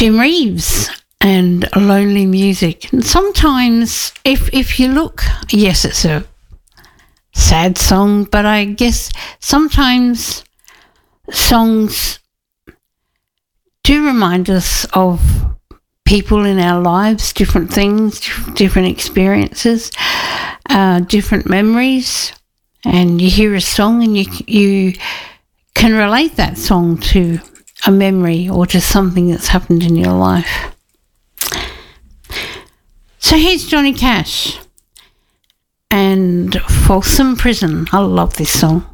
Jim Reeves and Lonely Music. And sometimes, if you look, yes, it's a sad song, but I guess sometimes songs do remind us of people in our lives, different things, different experiences, different memories. And you hear a song and you can relate that song to a memory or to something that's happened in your life. So here's Johnny Cash and Folsom Prison. I love this song.